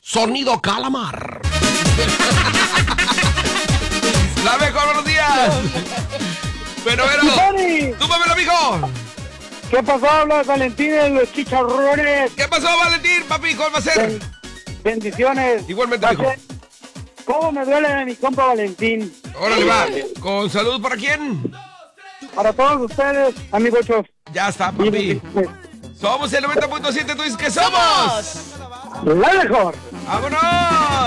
Sonido calamar. La mejor, buenos días. Bueno, túmamelo, mijo. ¿Qué pasó? Habla Valentín de los Chicharrones. ¿Qué pasó, Valentín, papi? ¿Cuál va a ser? Bendiciones. Igualmente, mijo. ¿Cómo me duele de mi compa Valentín? Órale, va. ¿Con salud para quién? Para todos ustedes, amigos. Ya está, papi. Somos el 90.7, tú dices que somos la mejor. ¡Vámonos!